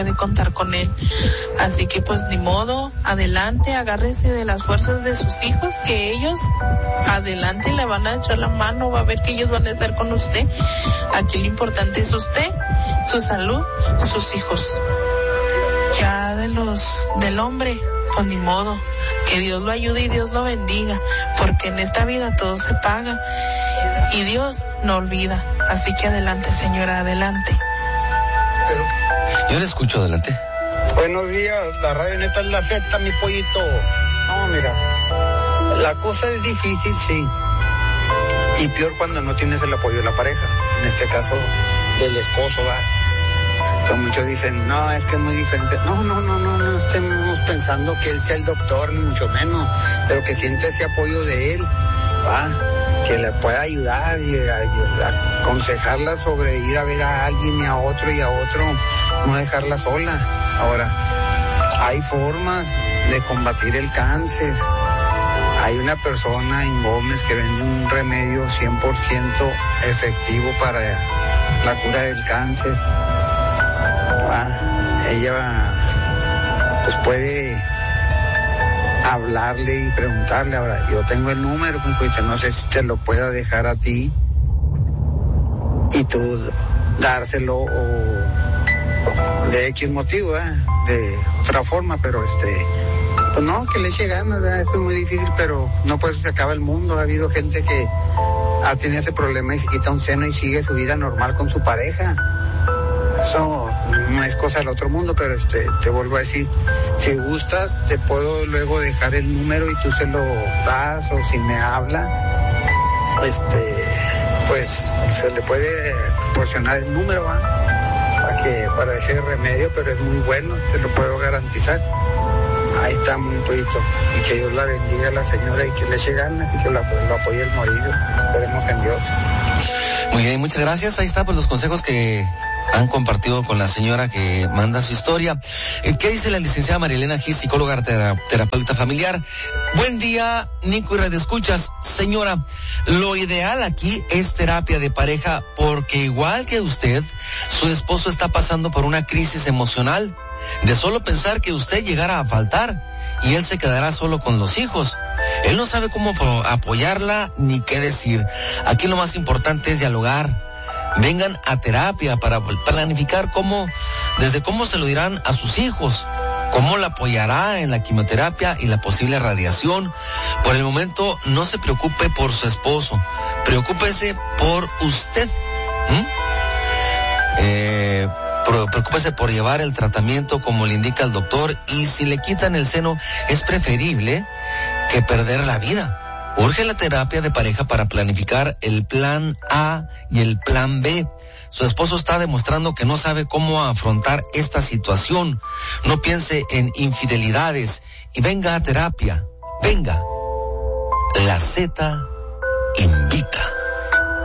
de contar con él. Así que pues ni modo, adelante, agárrese de las fuerzas de sus hijos, que ellos adelante le van a echar la mano, va a ver que ellos van a estar con usted. Aquí lo importante es usted, su salud, sus hijos. Ya del hombre, pues ni modo, que Dios lo ayude y Dios lo bendiga, porque en esta vida todo se paga y Dios no olvida. Así que adelante, señora, adelante. Yo le escucho, adelante. Buenos días, la radio neta es la Z, mi pollito. No, mira, la cosa es difícil, sí, y peor cuando no tienes el apoyo de la pareja, en este caso del esposo, ¿va? Pero muchos dicen, no, es que es muy diferente. No estemos pensando que él sea el doctor, ni mucho menos, pero que siente ese apoyo de él, ¿va? Que le pueda ayudar y aconsejarla sobre ir a ver a alguien y a otro, no dejarla sola. Ahora, hay formas de combatir el cáncer. Hay una persona en Gómez que vende un remedio 100% efectivo para la cura del cáncer. Ella pues puede hablarle y preguntarle. Ahora, yo tengo el número, pues no sé si te lo pueda dejar a ti y tú dárselo o de X motivo, de otra forma, pero pues no, que le eche ganas, esto es muy difícil, pero no pues se acaba el mundo. Ha habido gente que ha tenido ese problema y se quita un seno y sigue su vida normal con su pareja. Eso no es cosa del otro mundo, pero te vuelvo a decir, si gustas, te puedo luego dejar el número y tú se lo das, o si me habla, pues se le puede proporcionar el número, para ese remedio, pero es muy bueno, te lo puedo garantizar. Ahí está, muy poquito, y que Dios la bendiga a la señora y que le eche ganas y que lo apoye el marido. Esperemos en Dios. Muy bien, muchas gracias. Ahí está, pues los consejos que han compartido con la señora que manda su historia. ¿Qué dice la licenciada Marilena Gis, psicóloga terapeuta familiar? Buen día, Nico y Radio Escuchas. Señora, lo ideal aquí es terapia de pareja, porque igual que usted, su esposo está pasando por una crisis emocional. De solo pensar que usted llegara a faltar y él se quedará solo con los hijos. Él no sabe cómo apoyarla ni qué decir. Aquí lo más importante es dialogar. Vengan a terapia para planificar desde cómo se lo dirán a sus hijos, cómo la apoyará en la quimioterapia y la posible radiación. Por el momento, no se preocupe por su esposo, preocúpese por usted. Preocúpese por llevar el tratamiento como le indica el doctor, y si le quitan el seno, es preferible que perder la vida. Urge la terapia de pareja para planificar el plan A y el plan B. Su esposo está demostrando que no sabe cómo afrontar esta situación. No piense en infidelidades y venga a terapia. Venga. La Z invita.